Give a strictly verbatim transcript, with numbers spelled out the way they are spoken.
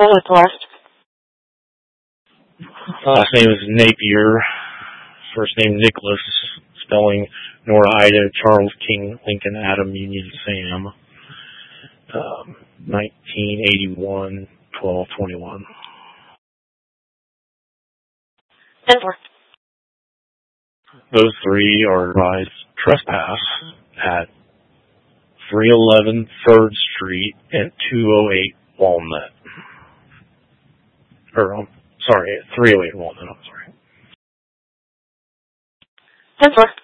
Last name is Napier. First name Nicholas. Spelling Nora Ida, Charles King, Lincoln, Adam, Union, Sam. Um, nineteen eighty-one, twelve twenty-one. ten four. Those three are advised trespass at three eleven third Street and two oh eight Walnut. Or, um, sorry, three oh eight Walnut, I'm sorry. ten four.